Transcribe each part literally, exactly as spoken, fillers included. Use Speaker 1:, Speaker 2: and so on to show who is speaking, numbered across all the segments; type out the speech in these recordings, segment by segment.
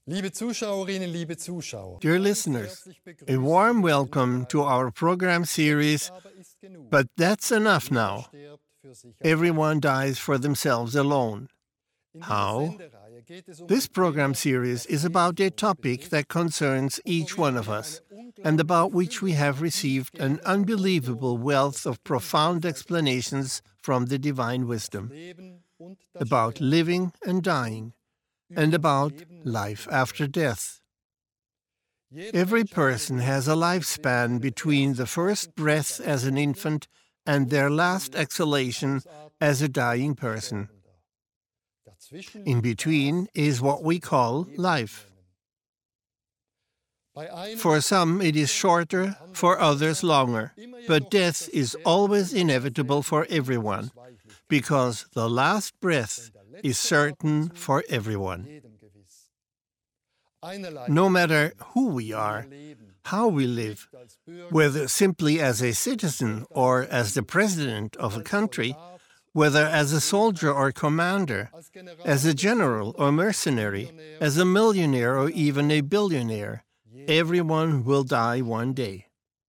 Speaker 1: Liebe Zuschauerinnen, liebe Zuschauer.
Speaker 2: Dear listeners, a warm welcome to our program series, But That's Enough Now. Everyone dies for themselves alone. How? This program series is about a topic that concerns each one of us, and about which we have received an unbelievable wealth of profound explanations from the divine wisdom, about living and dying, and about life after death. Every person has a lifespan between the first breath as an infant and their last exhalation as a dying person. In between is what we call life. For some it is shorter, for others longer, but death is always inevitable for everyone, because the last breath is certain for everyone. No matter who we are, how we live, whether simply as a citizen or as the president of a country, whether as a soldier or commander, as a general or mercenary, as a millionaire or even a billionaire, everyone will die one day.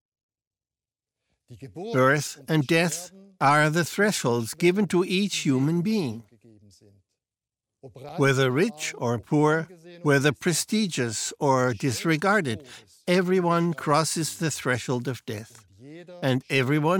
Speaker 2: Birth and death are the thresholds given to each human being. Whether rich or poor, whether prestigious or disregarded, everyone crosses the threshold of death, and everyone